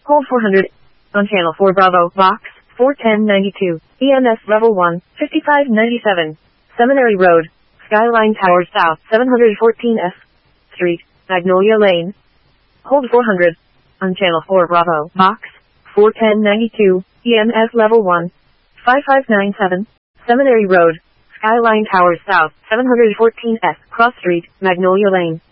Hold 400. On channel 4 Bravo, box, 41092, EMS level 1, 5597. Seminary Road, Skyline Towers South, 714 F Street, Magnolia Lane. Hold 400. On channel 4 Bravo, box, 41092, EMS level 1, 5597. Seminary Road, Skyline Towers South, 714 F Cross Street, Magnolia Lane.